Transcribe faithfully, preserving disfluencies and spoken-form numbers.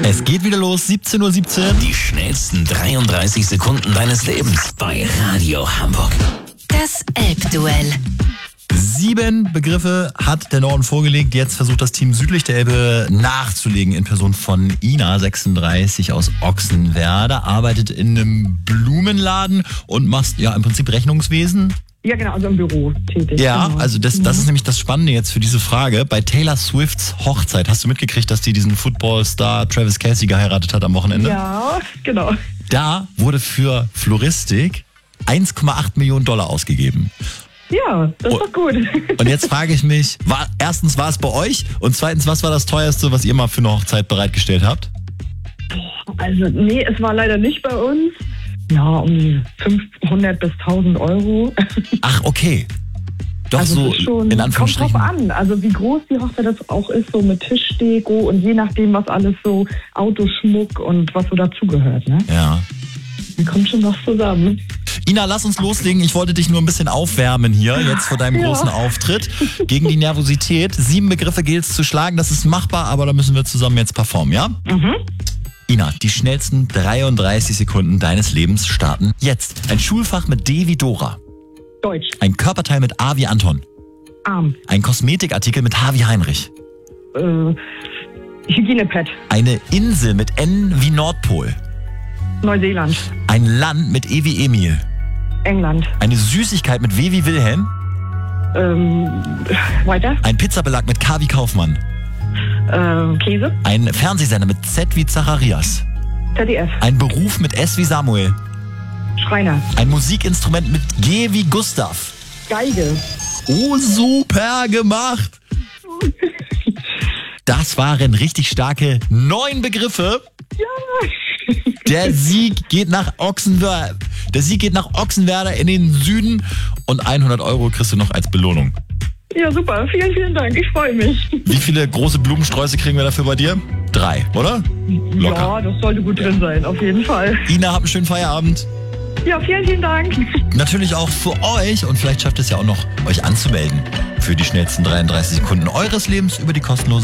Es geht wieder los, siebzehn Uhr siebzehn. Die schnellsten dreiunddreißig Sekunden deines Lebens bei Radio Hamburg. Das Elbduell. Sieben Begriffe hat der Norden vorgelegt. Jetzt versucht das Team südlich der Elbe nachzulegen in Person von Ina, sechsunddreißig, aus Ochsenwerder. Arbeitet in einem Blumenladen und machst ja im Prinzip Rechnungswesen. Ja, genau, also im Büro tätig. Ja, genau. also das, das ist nämlich das Spannende jetzt für diese Frage. Bei Taylor Swifts Hochzeit, hast du mitgekriegt, dass die diesen Footballstar Travis Kelce geheiratet hat am Wochenende? Ja, genau. Da wurde für Floristik eins Komma acht Millionen Dollar ausgegeben. Ja, das ist doch gut. Und jetzt frage ich mich, war, erstens, war es bei euch? Und zweitens, was war das teuerste, was ihr mal für eine Hochzeit bereitgestellt habt? Also, nee, es war leider nicht bei uns. Ja, um die fünfhundert bis tausend Euro. Ach, okay. Doch Also so das ist schon, in kommt Anführungsstrichen. drauf an, also wie groß die Hochzeit das auch ist, so mit Tischdeko und je nachdem, was alles so Autoschmuck und was so dazugehört, ne? Ja. Dann kommt schon was zusammen. Ina, lass uns loslegen. Ich wollte dich nur ein bisschen aufwärmen hier, jetzt vor deinem Ja. großen Auftritt. Gegen die Nervosität. Sieben Begriffe gilt es zu schlagen, das ist machbar, aber da müssen wir zusammen jetzt performen, ja? Mhm. Ina, die schnellsten dreiunddreißig Sekunden deines Lebens starten jetzt. Ein Schulfach mit D wie Dora. Deutsch, Ein Körperteil mit A wie Anton. Arm, Ein Kosmetikartikel mit H wie Heinrich. äh, Hygienepad, Eine Insel mit N wie Nordpol. Neuseeland, Ein Land mit E wie Emil. England, Eine Süßigkeit mit W wie Wilhelm. ähm, weiter, Ein Pizzabelag mit K wie Kaufmann. äh, Käse, Ein Fernsehsender mit Z wie Zacharias. Z D F, Ein Beruf mit S wie Samuel. Schreiner, Ein Musikinstrument mit G wie Gustav. Geige. Oh, super gemacht. Das waren richtig starke neun Begriffe. Ja. Der Sieg geht nach Ochsenwerder. Der Sieg geht nach Ochsenwerder in den Süden und hundert Euro kriegst du noch als Belohnung. Ja, super. Vielen, vielen Dank. Ich freue mich. Wie viele große Blumensträuße kriegen wir dafür bei dir? Drei, oder? Locker. Ja, das sollte gut drin sein, auf jeden Fall. Ina, habt einen schönen Feierabend. Ja, vielen, vielen Dank. Natürlich auch für euch und vielleicht schafft es ja auch noch, euch anzumelden für die schnellsten dreiunddreißig Sekunden eures Lebens über die kostenlose